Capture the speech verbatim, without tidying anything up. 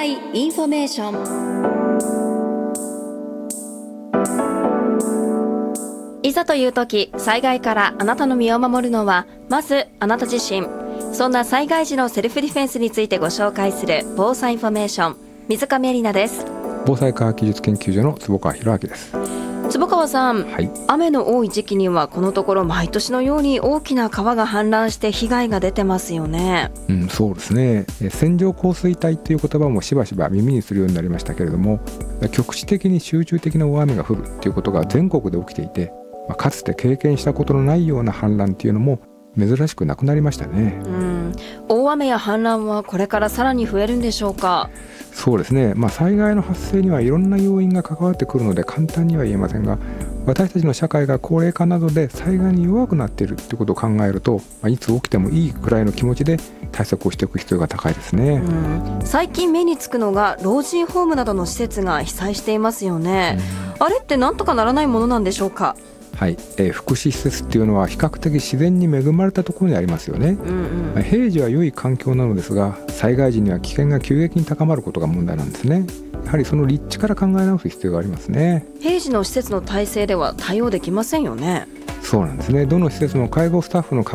災インフォメーション。いざという時、災害からあなたの身を守るのはまずあなた自身。そんな災害時のセルフディフェンスについてご紹介する防災インフォメーション、水上絵里奈です。 防災科学技術研究所の坪川博明です。 坪川さん、 はい、 雨の多い時期にはこのところ毎年のように大きな川が氾濫して被害が出てますよね。 うん、そうですね。線状降水帯という言葉もしばしば耳にするようになりましたけれども、局地的に集中的な大雨が降るということが全国で起きていて、かつて経験したことのないような氾濫というのも珍しくなくなりましたね。 うん、大雨や氾濫はこれからさらに増えるんでしょうか。 そうですね、まあ、災害の発生にはいろんな要因が関わってくるので簡単には言えませんが、私たちの社会が高齢化などで災害に弱くなっているということを考えると、まあ、いつ起きてもいいくらいの気持ちで対策をしておく必要が高いですね。 うん、最近目につくのが老人ホームなどの施設が被災していますよね。あれってなんとかならないものなんでしょうか。 はい、えー、福祉施設っていうのは比較的自然に恵まれたところにありますよね。うんうん、平時は良い環境なのですが、災害時には危険が急激に高まることが問題なんですね。やはりその立地から考え直す必要がありますね。 平時の施設の体制では対応できませんよね。 そうなんですね。どの施設も介護スタッフの